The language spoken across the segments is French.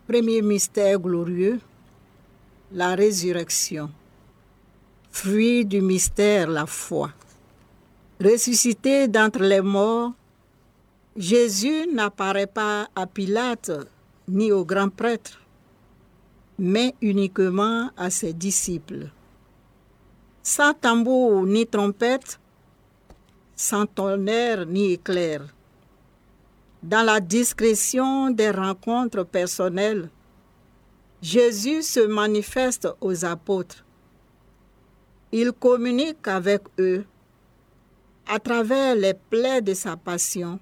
Premier mystère glorieux, la résurrection. Fruit du mystère, la foi. Ressuscité d'entre les morts, Jésus n'apparaît pas à Pilate ni aux grands prêtres, mais uniquement à ses disciples. Sans tambour ni trompette, sans tonnerre ni éclair. Dans la discrétion des rencontres personnelles, Jésus se manifeste aux apôtres. Il communique avec eux à travers les plaies de sa passion,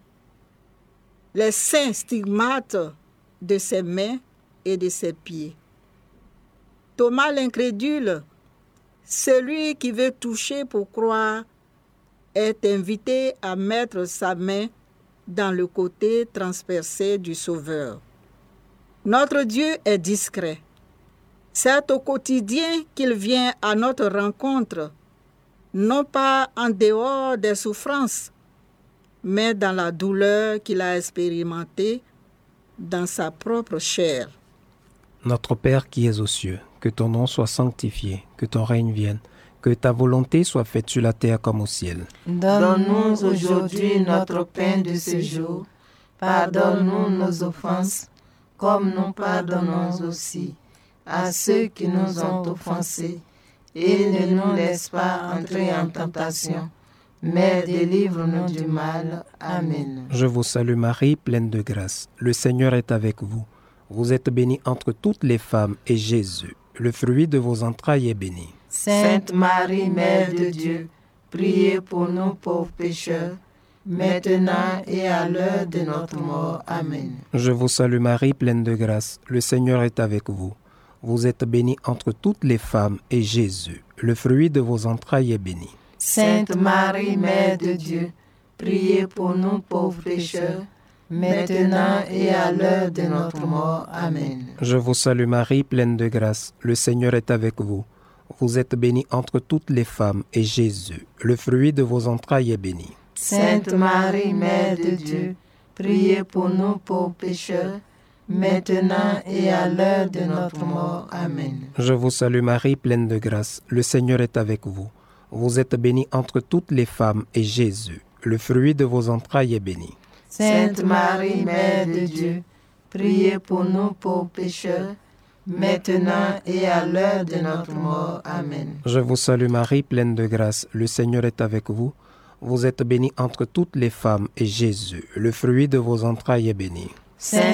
les saints stigmates de ses mains et de ses pieds. Thomas l'incrédule, celui qui veut toucher pour croire, est invité à mettre sa main dans le côté transpercé du Sauveur. Notre Dieu est discret. C'est au quotidien qu'il vient à notre rencontre, non pas en dehors des souffrances, mais dans la douleur qu'il a expérimentée dans sa propre chair. Notre Père qui es aux cieux, que ton nom soit sanctifié, que ton règne vienne, que ta volonté soit faite sur la terre comme au ciel. Donne-nous aujourd'hui notre pain de ce jour. Pardonne-nous nos offenses, comme nous pardonnons aussi à ceux qui nous ont offensés. Et ne nous laisse pas entrer en tentation, mais délivre-nous du mal. Amen. Je vous salue Marie, pleine de grâce. Le Seigneur est avec vous. Vous êtes bénie entre toutes les femmes, et Jésus, le fruit de vos entrailles, est béni. Sainte Marie, Mère de Dieu, priez pour nous pauvres pécheurs, maintenant et à l'heure de notre mort. Amen. Je vous salue Marie, pleine de grâce. Le Seigneur est avec vous. Vous êtes bénie entre toutes les femmes, et Jésus, le fruit de vos entrailles, est béni. Sainte Marie, Mère de Dieu, priez pour nous pauvres pécheurs, maintenant et à l'heure de notre mort. Amen. Je vous salue Marie, pleine de grâce. Le Seigneur est avec vous. Vous êtes bénie entre toutes les femmes, et Jésus, le fruit de vos entrailles, est béni. Sainte Marie, Mère de Dieu, priez pour nous pauvres pécheurs, maintenant et à l'heure de notre mort. Amen. Je vous salue Marie, pleine de grâce. Le Seigneur est avec vous. Vous êtes bénie entre toutes les femmes, et Jésus, le fruit de vos entrailles, est béni. Sainte Marie, Mère de Dieu, priez pour nous pauvres pécheurs, maintenant et à l'heure de notre mort. Amen. Je vous salue Marie, pleine de grâce. Le Seigneur est avec vous. Vous êtes bénie entre toutes les femmes, et Jésus, le fruit de vos entrailles, est béni. Sainte